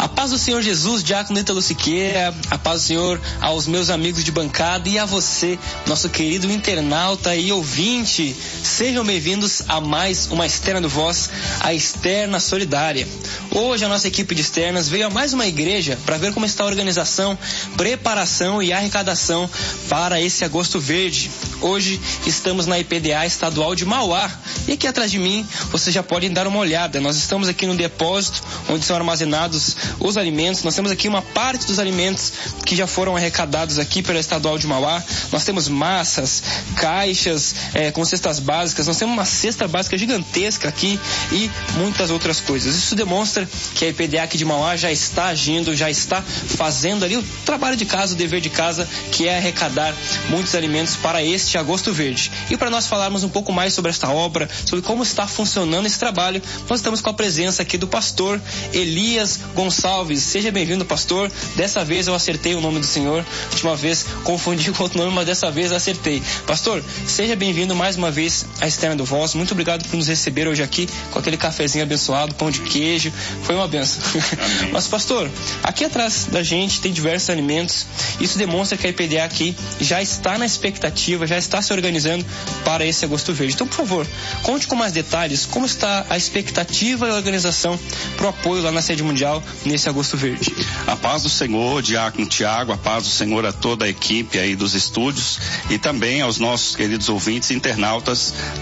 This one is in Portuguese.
A paz do Senhor Jesus, Diácono Ítalo Siqueira, a paz do Senhor aos meus amigos de bancada e a você, nosso querido internauta e ouvinte. Sejam bem-vindos a mais uma externa do Voz, a Externa Solidária. Hoje a nossa equipe de externas veio a mais uma igreja para ver como está a organização, preparação e arrecadação para esse Agosto Verde. Hoje estamos na IPDA Estadual de Mauá e aqui atrás de mim vocês já podem dar uma olhada. Nós estamos aqui no depósito onde são armazenados os alimentos. Nós temos aqui uma parte dos alimentos que já foram arrecadados aqui pela Estadual de Mauá. Nós temos massas, caixas com cestas básicas. Nós temos uma cesta básica gigantesca aqui e muitas outras coisas. Isso demonstra que a IPDA aqui de Mauá já está agindo, já está fazendo ali o trabalho de casa, o dever de casa, que é arrecadar muitos alimentos para este Agosto Verde. E para nós falarmos um pouco mais sobre esta obra, sobre como está funcionando esse trabalho, nós estamos com a presença aqui do pastor Elias Gonçalves. Seja bem-vindo, pastor. Dessa vez eu acertei o nome do senhor. Última vez confundi com outro nome, mas dessa vez acertei. Pastor, seja bem-vindo mais uma vez à Externa do Voz. Muito obrigado por nos receber hoje aqui com aquele cafezinho abençoado, pão de queijo. Foi uma benção. Mas, pastor, aqui atrás da gente tem diversos alimentos. Isso demonstra que a IPDA aqui já está na expectativa, já está se organizando para esse Agosto Verde. Então, por favor, conte com mais detalhes como está a expectativa e a organização para o apoio lá na sede mundial nesse Agosto Verde. A paz do Senhor, Diácono Tiago, a paz do Senhor a toda a equipe aí dos estúdios e também aos nossos queridos ouvintes e internautas